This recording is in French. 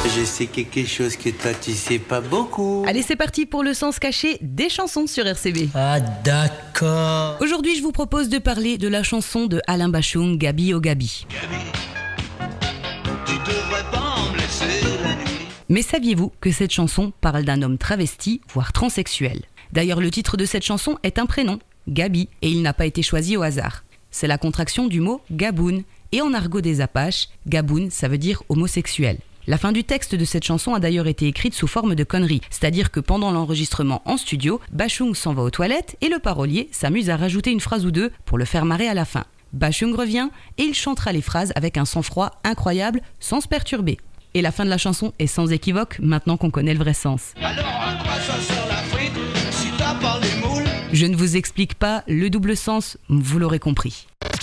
Je sais quelque chose que toi tu sais pas beaucoup. Allez, c'est parti pour le sens caché des chansons sur RCB. Ah d'accord. Aujourd'hui, je vous propose de parler de la chanson de Alain Bashung, Gabi oh Gabi. Tu devrais pas me laisser la nuit. Mais saviez-vous que cette chanson parle d'un homme travesti, voire transsexuel ? D'ailleurs, le titre de cette chanson est un prénom, Gabi, et il n'a pas été choisi au hasard. C'est la contraction du mot gaboun, et en argot des Apaches, gaboun, ça veut dire homosexuel. La fin du texte de cette chanson a d'ailleurs été écrite sous forme de connerie, c'est-à-dire que pendant l'enregistrement en studio, Bashung s'en va aux toilettes et le parolier s'amuse à rajouter une phrase ou deux pour le faire marrer à la fin. Bashung revient et il chantera les phrases avec un sang-froid incroyable sans se perturber. Et la fin de la chanson est sans équivoque maintenant qu'on connaît le vrai sens. Alors à quoi ça sert la frite si t'as pas les moules? Je ne vous explique pas le double sens, vous l'aurez compris.